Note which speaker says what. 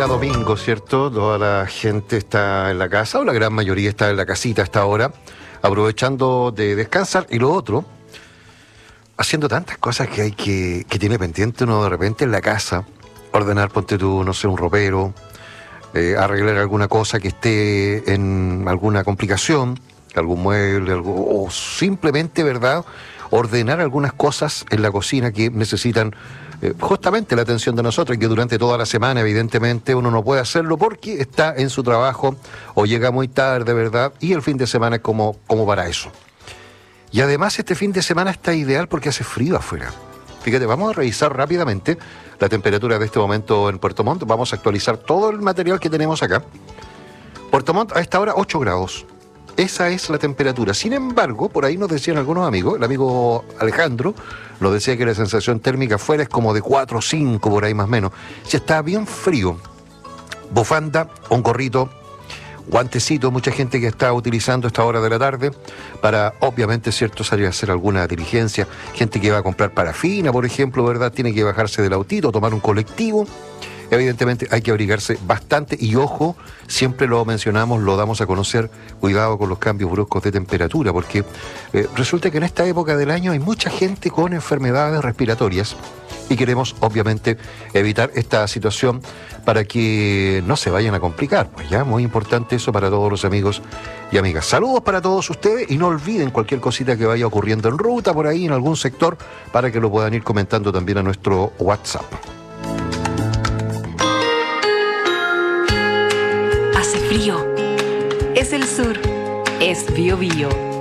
Speaker 1: día domingo, ¿cierto? Toda la gente está en la casa, o la gran mayoría está en la casita a esta hora, aprovechando de descansar. Y lo otro, haciendo tantas cosas que tiene pendiente uno de repente en la casa. Ordenar, ponte tú, no sé, un ropero, arreglar alguna cosa que esté en alguna complicación, algún mueble, o simplemente, ¿verdad?, ordenar algunas cosas en la cocina que necesitan justamente la atención de nosotros, y que durante toda la semana evidentemente uno no puede hacerlo porque está en su trabajo o llega muy tarde, ¿verdad? Y el fin de semana es como para eso. Y además este fin de semana está ideal porque hace frío afuera. Fíjate, vamos a revisar rápidamente la temperatura de este momento en Puerto Montt. Vamos a actualizar todo el material que tenemos acá. Puerto Montt a esta hora 8 grados. Esa es la temperatura. Sin embargo, por ahí nos decían algunos amigos, el amigo Alejandro nos decía que la sensación térmica afuera es como de 4 o 5, por ahí más o menos. Si está bien frío, bufanda, un gorrito, guantecito, mucha gente que está utilizando esta hora de la tarde para, obviamente, cierto, salir a hacer alguna diligencia. Gente que va a comprar parafina, por ejemplo, ¿verdad? Tiene que bajarse del autito, tomar un colectivo. Evidentemente hay que abrigarse bastante y ojo, siempre lo mencionamos, lo damos a conocer, cuidado con los cambios bruscos de temperatura, porque resulta que en esta época del año hay mucha gente con enfermedades respiratorias y queremos obviamente evitar esta situación para que no se vayan a complicar. Pues ya, muy importante eso para todos los amigos y amigas. Saludos para todos ustedes y no olviden cualquier cosita que vaya ocurriendo en ruta, por ahí en algún sector, para que lo puedan ir comentando también a nuestro WhatsApp.
Speaker 2: Hace frío. Es el sur. Es Bío Bío.